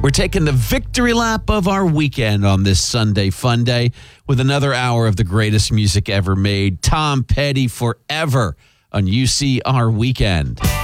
We're taking the victory lap of our weekend on this Sunday Fun Day with another hour of the greatest music ever made. Tom Petty forever on UCR Weekend.